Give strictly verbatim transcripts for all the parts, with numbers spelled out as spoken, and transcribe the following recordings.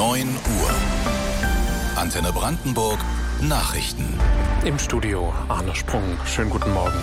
neun Uhr. Antenne Brandenburg Nachrichten. Im Studio Arne Sprung. Schönen guten Morgen.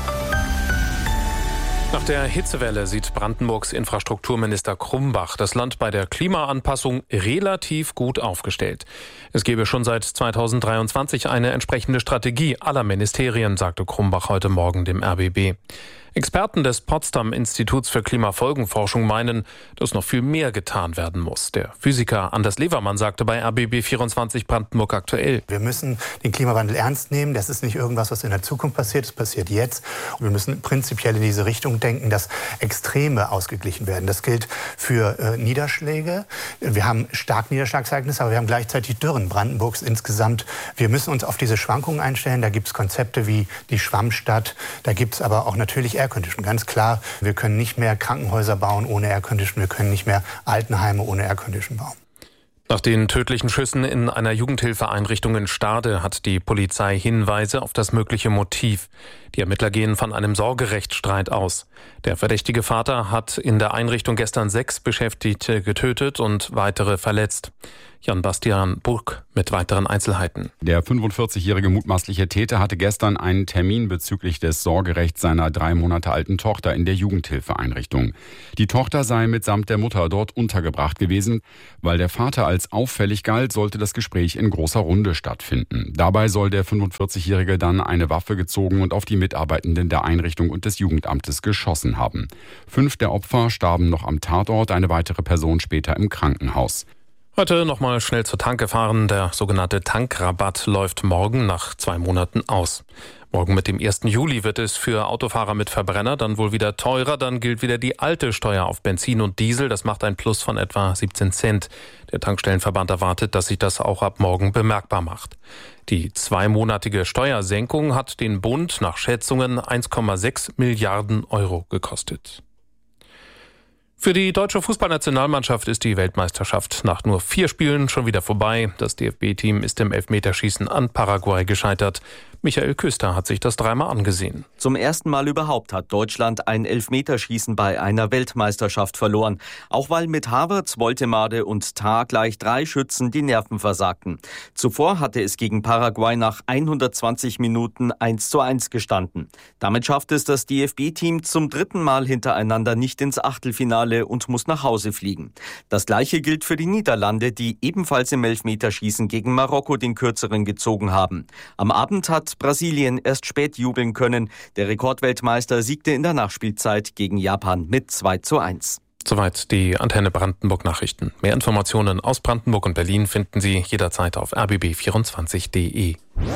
Nach der Hitzewelle sieht Brandenburgs Infrastrukturminister Krumbach das Land bei der Klimaanpassung relativ gut aufgestellt. Es gebe schon seit zweitausenddreiundzwanzig eine entsprechende Strategie aller Ministerien, sagte Krumbach heute Morgen dem R B B. Experten des Potsdam-Instituts für Klimafolgenforschung meinen, dass noch viel mehr getan werden muss. Der Physiker Anders Levermann sagte bei R B B vierundzwanzig Brandenburg aktuell: Wir müssen den Klimawandel ernst nehmen. Das ist nicht irgendwas, was in der Zukunft passiert. Es passiert jetzt. Und wir müssen prinzipiell in diese Richtung denken, dass Extreme ausgeglichen werden. Das gilt für äh, Niederschläge. Wir haben starke Niederschlagsereignisse, aber wir haben gleichzeitig Dürren Brandenburgs insgesamt. Wir müssen uns auf diese Schwankungen einstellen. Da gibt es Konzepte wie die Schwammstadt. Da gibt es aber auch natürlich Aircondition. Ganz klar, wir können nicht mehr Krankenhäuser bauen ohne Aircondition. Wir können nicht mehr Altenheime ohne Aircondition bauen. Nach den tödlichen Schüssen in einer Jugendhilfeeinrichtung in Stade hat die Polizei Hinweise auf das mögliche Motiv. Die Ermittler gehen von einem Sorgerechtsstreit aus. Der verdächtige Vater hat in der Einrichtung gestern sechs Beschäftigte getötet und weitere verletzt. Jan-Bastian Burg mit weiteren Einzelheiten. Der fünfundvierzigjährige mutmaßliche Täter hatte gestern einen Termin bezüglich des Sorgerechts seiner drei Monate alten Tochter in der Jugendhilfeeinrichtung. Die Tochter sei mitsamt der Mutter dort untergebracht gewesen. Weil der Vater als auffällig galt, sollte das Gespräch in großer Runde stattfinden. Dabei soll der fünfundvierzigjährige dann eine Waffe gezogen und auf die Mitarbeitenden der Einrichtung und des Jugendamtes geschossen haben. Fünf der Opfer starben noch am Tatort, eine weitere Person später im Krankenhaus. Heute nochmal schnell zur Tanke fahren. Der sogenannte Tankrabatt läuft morgen nach zwei Monaten aus. Morgen mit dem ersten Juli wird es für Autofahrer mit Verbrenner dann wohl wieder teurer. Dann gilt wieder die alte Steuer auf Benzin und Diesel. Das macht ein Plus von etwa siebzehn Cent. Der Tankstellenverband erwartet, dass sich das auch ab morgen bemerkbar macht. Die zweimonatige Steuersenkung hat den Bund nach Schätzungen eins Komma sechs Milliarden Euro gekostet. Für die deutsche Fußballnationalmannschaft ist die Weltmeisterschaft nach nur vier Spielen schon wieder vorbei. Das D F B-Team ist im Elfmeterschießen an Paraguay gescheitert. Michael Küster hat sich das dreimal angesehen. Zum ersten Mal überhaupt hat Deutschland ein Elfmeterschießen bei einer Weltmeisterschaft verloren. Auch weil mit Havertz, Woltemade und Tah gleich drei Schützen die Nerven versagten. Zuvor hatte es gegen Paraguay nach hundertzwanzig Minuten eins zu eins gestanden. Damit schafft es das D F B-Team zum dritten Mal hintereinander nicht ins Achtelfinale und muss nach Hause fliegen. Das Gleiche gilt für die Niederlande, die ebenfalls im Elfmeterschießen gegen Marokko den Kürzeren gezogen haben. Am Abend hat Brasilien erst spät jubeln können. Der Rekordweltmeister siegte in der Nachspielzeit gegen Japan mit zwei zu eins. Soweit die Antenne Brandenburg Nachrichten. Mehr Informationen aus Brandenburg und Berlin finden Sie jederzeit auf r b b vierundzwanzig punkt d e.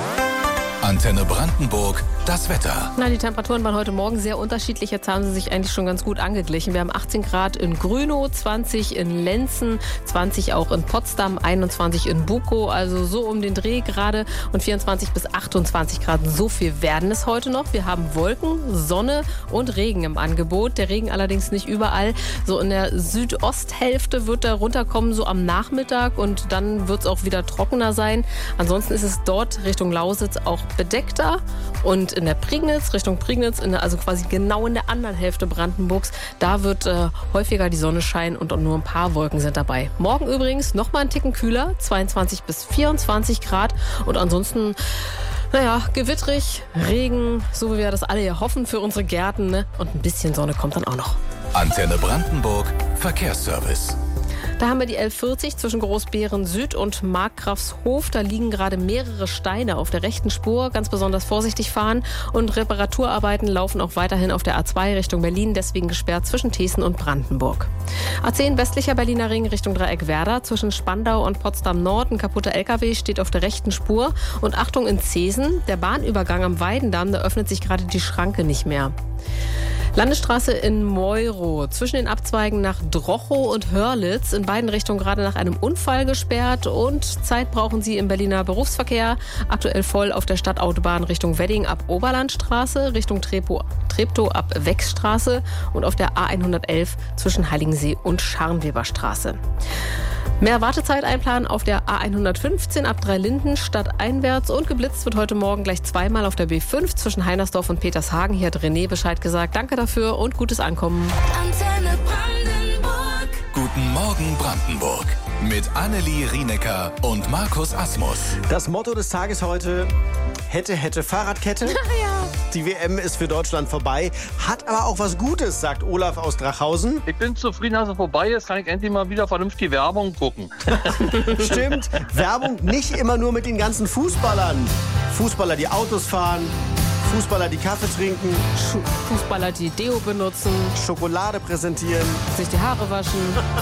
Antenne Brandenburg, das Wetter. Na, die Temperaturen waren heute Morgen sehr unterschiedlich. Jetzt haben sie sich eigentlich schon ganz gut angeglichen. Wir haben achtzehn Grad in Grünow, zwanzig in Lenzen, zwanzig auch in Potsdam, einundzwanzig in Bukow, also so um den Dreh gerade, und vierundzwanzig bis achtundzwanzig Grad. So viel werden es heute noch. Wir haben Wolken, Sonne und Regen im Angebot. Der Regen allerdings nicht überall. So in der Südosthälfte wird er runterkommen, so am Nachmittag, und dann wird es auch wieder trockener sein. Ansonsten ist es dort Richtung Lausitz auch bedeckter, und in der Prignitz, Richtung Prignitz, in der, also quasi genau in der anderen Hälfte Brandenburgs, da wird äh, häufiger die Sonne scheinen und nur ein paar Wolken sind dabei. Morgen übrigens noch mal einen Ticken kühler, zweiundzwanzig bis vierundzwanzig Grad, und ansonsten, naja, gewittrig, Regen, so wie wir das alle hier hoffen für unsere Gärten, ne? Und ein bisschen Sonne kommt dann auch noch. Antenne Brandenburg Verkehrsservice. Da haben wir die L vierzig zwischen Großbeeren Süd und Markgrafshof. Da liegen gerade mehrere Steine auf der rechten Spur. Ganz besonders vorsichtig fahren. Und Reparaturarbeiten laufen auch weiterhin auf der A zwei Richtung Berlin. Deswegen gesperrt zwischen Thesen und Brandenburg. A zehn westlicher Berliner Ring Richtung Dreieck Werder. Zwischen Spandau und Potsdam Nord. Ein kaputter L K W steht auf der rechten Spur. Und Achtung in Zesen. Der Bahnübergang am Weidendamm. Da öffnet sich gerade die Schranke nicht mehr. Landesstraße in Meuro, zwischen den Abzweigen nach Drochow und Hörlitz, in beiden Richtungen gerade nach einem Unfall gesperrt, und Zeit brauchen Sie im Berliner Berufsverkehr. Aktuell voll auf der Stadtautobahn Richtung Wedding ab Oberlandstraße, Richtung Treptow, Treptow ab Wechsstraße und auf der A hundertelf zwischen Heiligensee und Scharnweberstraße. Mehr Wartezeit einplanen auf der A hundertfünfzehn ab Dreilinden stadteinwärts, und geblitzt wird heute Morgen gleich zweimal auf der B fünf zwischen Heinersdorf und Petershagen. Hier hat René Bescheid gesagt. Danke dafür und gutes Ankommen. Antenne Brandenburg. Guten Morgen Brandenburg. mit Annelie Rienecker und Markus Asmus. Das Motto des Tages heute: Hätte, hätte, Fahrradkette. Ja. Die W M ist für Deutschland vorbei, hat aber auch was Gutes, sagt Olaf aus Drachhausen. Ich bin zufrieden, dass es vorbei ist. Kann ich endlich mal wieder vernünftig Werbung gucken. Stimmt, Werbung nicht immer nur mit den ganzen Fußballern. Fußballer, die Autos fahren, Fußballer, die Kaffee trinken, Fußballer, die Deo benutzen, Schokolade präsentieren. sich die Haare waschen.